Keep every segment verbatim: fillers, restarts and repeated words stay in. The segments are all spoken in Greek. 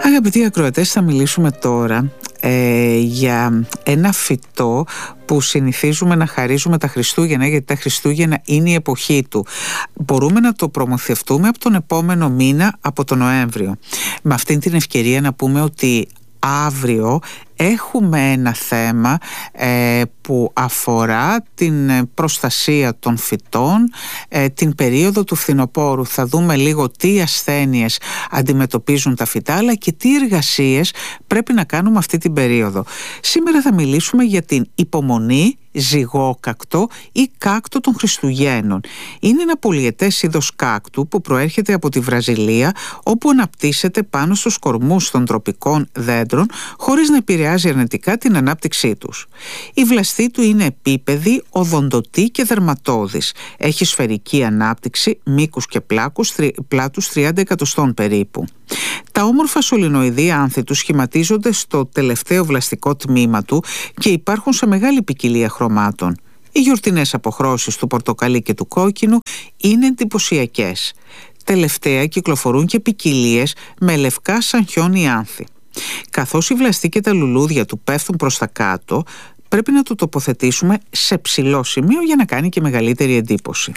Αγαπητοί ακροατές, θα μιλήσουμε τώρα ε, για ένα φυτό που συνηθίζουμε να χαρίζουμε τα Χριστούγεννα, γιατί τα Χριστούγεννα είναι η εποχή του. Μπορούμε να το προμηθευτούμε από τον επόμενο μήνα, από τον Νοέμβριο. Με αυτή την ευκαιρία να πούμε ότι αύριο έχουμε ένα θέμα ε, που αφορά την προστασία των φυτών ε, την περίοδο του φθινοπόρου. Θα δούμε λίγο τι ασθένειες αντιμετωπίζουν τα φυτά, αλλά και τι εργασίες πρέπει να κάνουμε αυτή την περίοδο. Σήμερα θα μιλήσουμε για την υπομονή, ζυγόκακτο ή κάκτο των Χριστουγέννων. Είναι ένα πολυετές είδος κάκτου που προέρχεται από τη Βραζιλία, όπου αναπτύσσεται πάνω στους κορμούς των τροπικών δέντρων χωρίς να επηρεάζει αρνητικά την ανάπτυξή τους. Η βλαστή του είναι επίπεδη, οδοντωτή και δερματώδης. Έχει σφαιρική ανάπτυξη, μήκους και πλάκους, πλάτους τριάντα εκατοστών περίπου. Τα όμορφα σωληνοειδή άνθη του σχηματίζονται στο τελευταίο βλαστικό τμήμα του και υπάρχουν σε μεγάλη ποικιλία χρωμάτων. Οι γιορτινές αποχρώσεις του πορτοκαλί και του κόκκινου είναι εντυπωσιακές. Τελευταία κυκλοφορούν και ποικιλίες με λευκά σαν χιόνι άνθη. Καθώς η βλαστή και τα λουλούδια του πέφτουν προς τα κάτω, πρέπει να το τοποθετήσουμε σε ψηλό σημείο για να κάνει και μεγαλύτερη εντύπωση.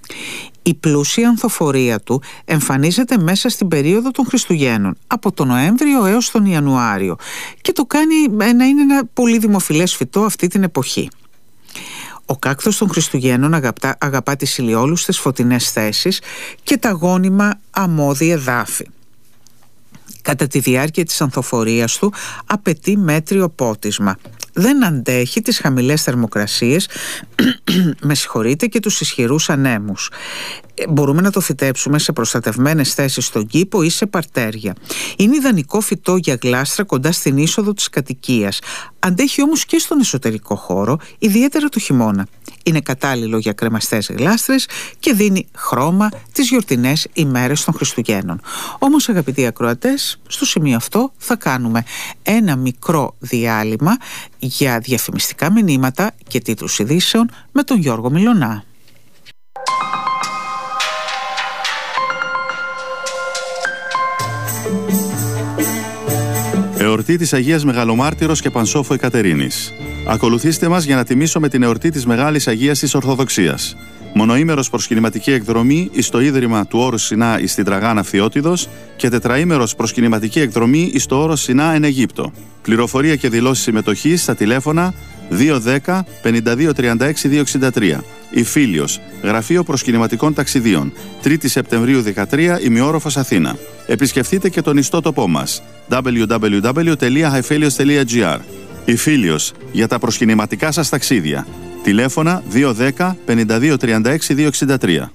Η πλούσια ανθοφορία του εμφανίζεται μέσα στην περίοδο των Χριστουγέννων, από τον Νοέμβριο έως τον Ιανουάριο, και το κάνει να είναι ένα πολύ δημοφιλές φυτό αυτή την εποχή. Ο κάκτος των Χριστουγέννων αγαπά, αγαπά τις ηλιόλουστες φωτεινές θέσεις και τα γόνιμα αμμώδη εδάφη. Κατά τη διάρκεια της ανθοφορίας του απαιτεί μέτριο πότισμα. Δεν αντέχει τις χαμηλές θερμοκρασίες με συγχωρείτε και τους ισχυρούς ανέμους. Μπορούμε να το φυτέψουμε σε προστατευμένες θέσεις στον κήπο ή σε παρτέρια. Είναι ιδανικό φυτό για γλάστρα κοντά στην είσοδο της κατοικίας. Αντέχει όμως και στον εσωτερικό χώρο, ιδιαίτερα το χειμώνα. Είναι κατάλληλο για κρεμαστές γλάστρες και δίνει χρώμα τις γιορτινές ημέρες των Χριστουγέννων. Όμως, αγαπητοί ακροατές, στο σημείο αυτό θα κάνουμε ένα μικρό διάλειμμα για διαφημιστικά μηνύματα και τίτλους ειδήσεων με τον Γιώργο Μιλωνά. Εορτή της Αγίας Μεγαλομάρτυρος και Πανσόφου Εκατερίνης. Ακολουθήστε μας για να τιμήσουμε την εορτή της Μεγάλης Αγίας της Ορθοδοξίας. Μονοήμερος προσκυνηματική εκδρομή εις το Ίδρυμα του Όρους Σινά εις την Τραγάνα Φθιώτιδος και τετραήμερος προσκυνηματική εκδρομή εις το Όρος Σινά εν Αιγύπτο. Πληροφορία και δηλώσεις συμμετοχής στα τηλέφωνα δύο δέκα πενήντα δύο τριάντα έξι διακόσια εξήντα τρία. Ιφίλιος, Γραφείο Προσκυνηματικών Ταξιδίων, τρίτη Σεπτεμβρίου δεκατρία, ημιόροφος Αθήνα. Επισκεφτείτε και τον ιστότοπό μας double-u double-u double-u τελεία haifelios τελεία gr. Ιφίλιος, για τα προσκυνηματικά σας ταξίδια. Τηλέφωνα δύο δέκα πενήντα δύο τριάντα έξι διακόσια εξήντα τρία.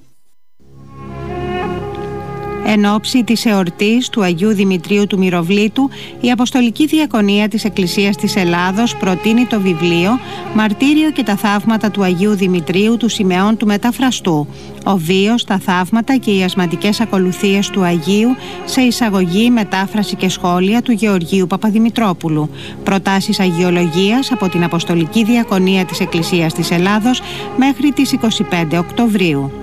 Εν ώψη της εορτής του Αγίου Δημητρίου του Μυροβλήτου, η Αποστολική Διακονία της Εκκλησίας της Ελλάδος προτείνει το βιβλίο «Μαρτύριο και τα θαύματα του Αγίου Δημητρίου του Σιμεών του Μεταφραστού. Ο βίος, τα θαύματα και οι ασματικές ακολουθίες του Αγίου σε εισαγωγή, μετάφραση και σχόλια του Γεωργίου Παπαδημητρόπουλου. Προτάσεις αγιολογίας από την Αποστολική Διακονία της Εκκλησίας της Ελλάδος μέχρι τις είκοσι πέντε Οκτωβρίου».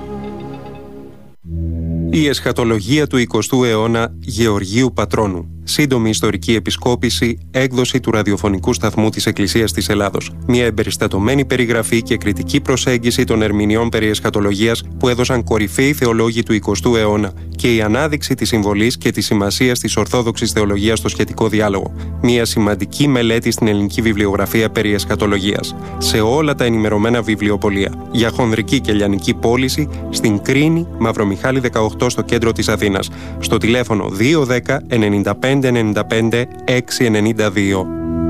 Η εσχατολογία του εικοστού αιώνα Γεωργίου Πατρώνου. Σύντομη ιστορική επισκόπηση, έκδοση του ραδιοφωνικού σταθμού της Εκκλησίας της Ελλάδος. Μια εμπεριστατωμένη περιγραφή και κριτική προσέγγιση των ερμηνεών περί εσχατολογίας που έδωσαν κορυφαίοι θεολόγοι του εικοστού αιώνα και η ανάδειξη της συμβολής και της σημασίας της ορθόδοξης θεολογίας στο σχετικό διάλογο. Μια σημαντική μελέτη στην ελληνική βιβλιογραφία περί εσχατολογίας. Σε όλα τα ενημερωμένα βιβλιοπωλεία. Για χονδρική και λιανική πώληση στην Κρίνη, Μαυρομιχάλη δεκαοκτώ στο κέντρο της Αθήνας. Στο τηλέφωνο δύο δέκα ενενήντα πέντε ενενήντα πέντε έξι ενενήντα δύο.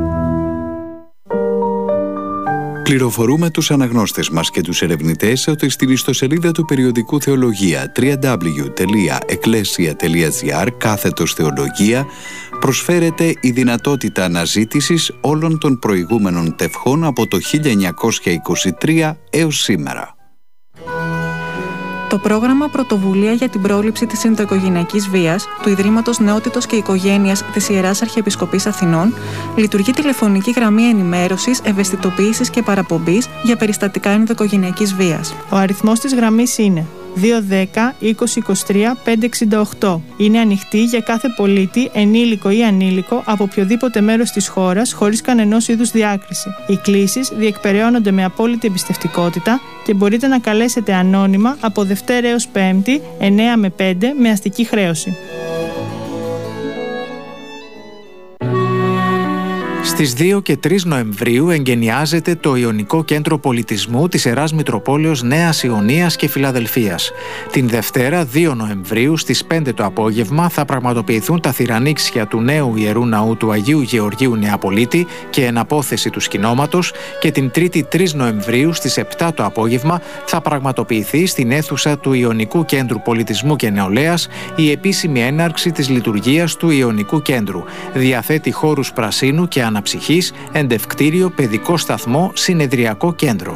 Πληροφορούμε τους αναγνώστες μας και τους ερευνητές ότι στην ιστοσελίδα του περιοδικού Θεολογία double-u double-u double-u τελεία εκκλέσια τελεία gr κάθετος Θεολογία προσφέρεται η δυνατότητα αναζήτησης όλων των προηγούμενων τευχών από το χίλια εννιακόσια είκοσι τρία έως σήμερα. Το πρόγραμμα Πρωτοβουλία για την πρόληψη της ενδοοικογενειακής βίας του Ιδρύματος Νεότητος και Οικογένειας της Ιεράς Αρχιεπισκοπής Αθηνών λειτουργεί τηλεφωνική γραμμή ενημέρωσης, ευαισθητοποίησης και παραπομπής για περιστατικά ενδοοικογενειακής βίας. Ο αριθμός της γραμμής είναι δύο ένα μηδέν είκοσι είκοσι τρία πεντακόσια εξήντα οκτώ. Είναι ανοιχτή για κάθε πολίτη, ενήλικο ή ανήλικο, από οποιοδήποτε μέρος της χώρας, χωρίς κανενός είδους διάκριση. Οι κλήσεις διεκπεραιώνονται με απόλυτη εμπιστευτικότητα και μπορείτε να καλέσετε ανώνυμα από Δευτέρα έως Πέμπτη, εννέα με πέντε, με αστική χρέωση. Στις δύο και τρεις Νοεμβρίου εγκαινιάζεται το Ιωνικό Κέντρο Πολιτισμού της Ιεράς Μητροπόλεως Νέας Ιωνίας και Φιλαδελφίας. Την Δευτέρα, δύο Νοεμβρίου, στις πέντε το απόγευμα, θα πραγματοποιηθούν τα θυρανίξια του νέου Ιερού Ναού του Αγίου Γεωργίου Νεαπολίτη και εναπόθεση του σκηνώματος, και την Τρίτη, τρεις Νοεμβρίου, στις επτά το απόγευμα, θα πραγματοποιηθεί στην αίθουσα του Ιωνικού Κέντρου Πολιτισμού και Νεολαίας η επίσημη έναρξη της λειτουργίας του Ιωνικού Κέντρου. Διαθέτει χώρους πρασίνου και αναψυχής, εντευκτήριο, παιδικό σταθμό, συνεδριακό κέντρο.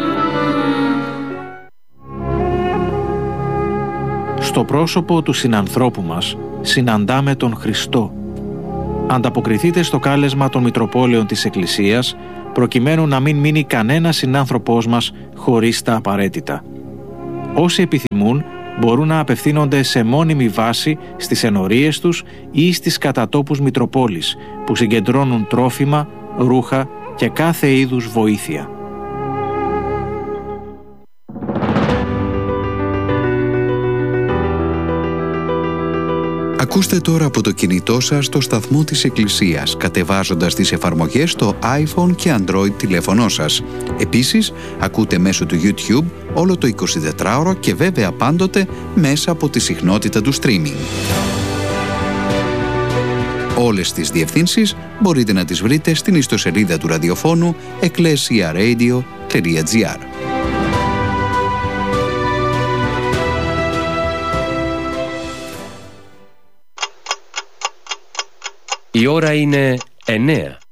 Στο πρόσωπο του συνανθρώπου μας συναντάμε τον Χριστό. Ανταποκριθείτε στο κάλεσμα των Μητροπόλεων της Εκκλησίας, προκειμένου να μην μείνει κανένας συνάνθρωπός μας χωρίς τα απαραίτητα. Όσοι επιθυμούν μπορούν να απευθύνονται σε μόνιμη βάση στις ενορίες τους ή στις κατατόπους Μητροπόλης, που συγκεντρώνουν τρόφιμα, ρούχα και κάθε είδους βοήθεια. Ακούστε τώρα από το κινητό σας το σταθμό της Εκκλησίας, κατεβάζοντας τις εφαρμογές στο iPhone και Android τηλέφωνό σας. Επίσης, ακούτε μέσω του YouTube όλο το εικοσιτετράωρο και βέβαια πάντοτε μέσα από τη συχνότητα του streaming. Όλες τις διευθύνσεις μπορείτε να τις βρείτε στην ιστοσελίδα του ραδιοφώνου ecclesiaradio τελεία gr. Η ώρα είναι εννέα.